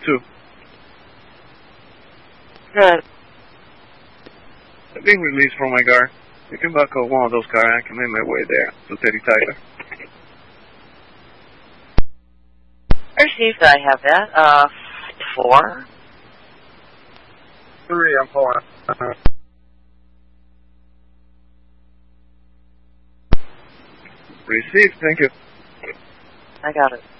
2. Good. I'm being released from my guard. You can back up one of those cars. I can make my way there to Teddy Tiger. Received, I have that. 4. 3, I'm pulling. Received, thank you. I got it.